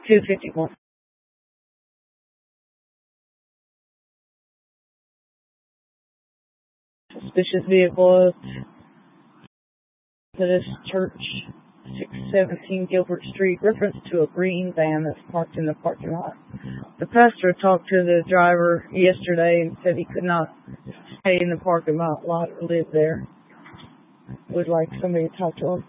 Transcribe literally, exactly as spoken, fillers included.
two fifty-one. Suspicious vehicle to this church, six seventeen Gilbert Street, reference to a green van that's parked in the parking lot. The pastor talked to the driver yesterday and said he could not stay in the parking lot or live there. Would like somebody to talk to him.